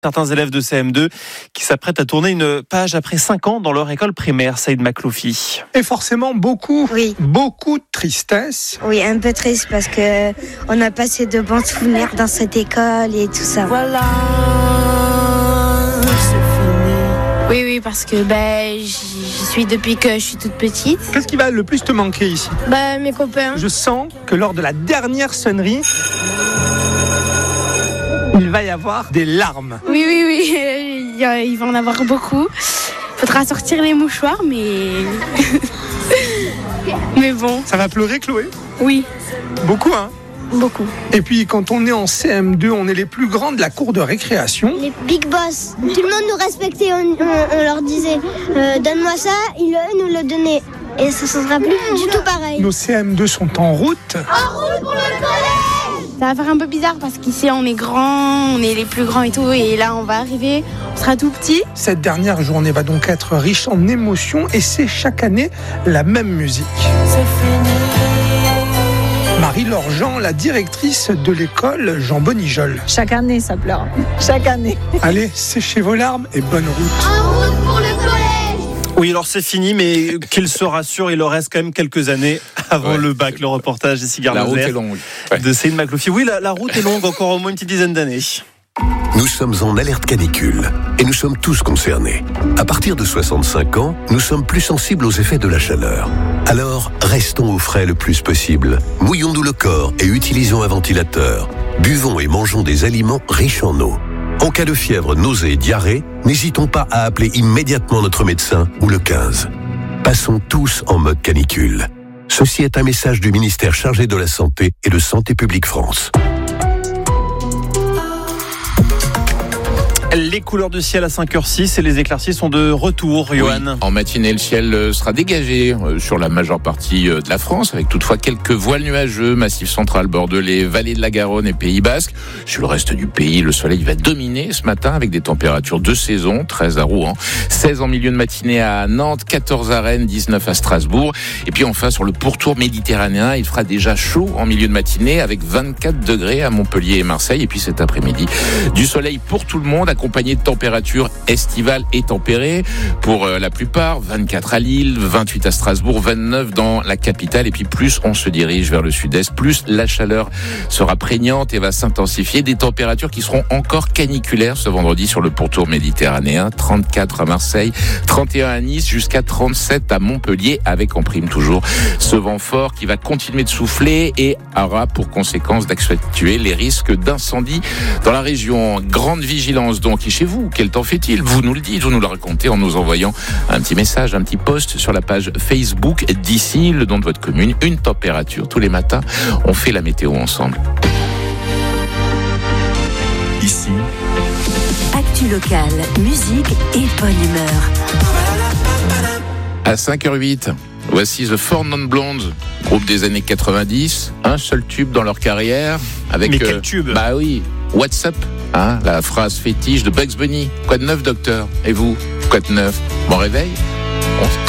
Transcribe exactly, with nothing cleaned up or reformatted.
Certains élèves de C M deux qui s'apprêtent à tourner une page après cinq ans dans leur école primaire, Saïd Makloufi. Et forcément beaucoup, oui. beaucoup de tristesse. Oui, un peu triste parce que on a passé de bons souvenirs dans cette école et tout ça. Voilà, c'est fini. Oui, oui, parce que ben, j'y suis depuis que je suis toute petite. Qu'est-ce qui va le plus te manquer ici ? Ben, mes copains. Je sens que lors de la dernière sonnerie, il va y avoir des larmes. Oui, oui, oui, il va en avoir beaucoup. Faudra sortir les mouchoirs, mais... mais bon. Ça va pleurer, Chloé ? Oui. Beaucoup, hein ? Beaucoup. Et puis, quand on est en C M deux, on est les plus grands de la cour de récréation. Les big boss. Tout le monde nous respectait, on, on, on leur disait euh, « Donne-moi ça », ils nous le donnaient. Et ça ne sera plus du tout pareil. Nos C M deux sont en route. En route pour le collège ! Ça va faire un peu bizarre parce qu'ici on est grands, on est les plus grands et tout, et là on va arriver, on sera tout petit. Cette dernière journée va donc être riche en émotions et c'est chaque année la même musique. C'est fini. Marie-Laure Jean, la directrice de l'école Jean Bonijol. Chaque année ça pleure, chaque année. Allez, séchez vos larmes et bonne route. En route pour le collège ! Oui, alors c'est fini, mais qu'il se rassure, il leur reste quand même quelques années avant ouais, le bac. Le reportage des cigares La route est longue. Ouais. De Saïd Makloufi. Oui, la, la route est longue, encore au moins une petite dizaine d'années. Nous sommes en alerte canicule et nous sommes tous concernés. À partir de soixante-cinq ans, nous sommes plus sensibles aux effets de la chaleur. Alors, restons au frais le plus possible. Mouillons-nous le corps et utilisons un ventilateur. Buvons et mangeons des aliments riches en eau. En cas de fièvre, nausée et diarrhée, n'hésitons pas à appeler immédiatement notre médecin ou le quinze. Passons tous en mode canicule. Ceci est un message du ministère chargé de la Santé et de Santé publique France. Les couleurs du ciel à cinq heures six et les éclaircies sont de retour, Johan. Oui, en matinée, le ciel sera dégagé sur la majeure partie de la France, avec toutefois quelques voiles nuageux, Massif central, Bordelais, vallée de la Garonne et Pays Basque. Sur le reste du pays, le soleil va dominer ce matin avec des températures de saison, treize à Rouen, seize en milieu de matinée à Nantes, quatorze à Rennes, dix-neuf à Strasbourg. Et puis enfin, sur le pourtour méditerranéen, il fera déjà chaud en milieu de matinée avec vingt-quatre degrés à Montpellier et Marseille. Et puis cet après-midi, du soleil pour tout le monde, accompagné de températures estivales et tempérées pour euh, la plupart, vingt-quatre à Lille, vingt-huit à Strasbourg, vingt-neuf dans la capitale, et puis plus on se dirige vers le sud-est, plus la chaleur sera prégnante et va s'intensifier. Des températures qui seront encore caniculaires ce vendredi sur le pourtour méditerranéen, trente-quatre à Marseille, trente et un à Nice, jusqu'à trente-sept à Montpellier, avec en prime toujours ce vent fort qui va continuer de souffler et aura pour conséquence d'accentuer les risques d'incendie dans la région. Grande vigilance donc. Et chez vous, quel temps fait-il ? Vous nous le dites, vous nous le racontez en nous envoyant un petit message, un petit post sur la page Facebook d'ici, le nom de votre commune, une température tous les matins. On fait la météo ensemble. Ici, actu locale, musique et bonne humeur. À cinq heures huit, voici The Four Non Blondes, groupe des années quatre-vingt-dix, un seul tube dans leur carrière. Avec, Mais quel euh, tube ? Bah oui, What's Up, hein, la phrase fétiche de Bugs Bunny. Quoi de neuf, docteur ? Et vous ? Quoi de neuf ? Bon réveil ? On se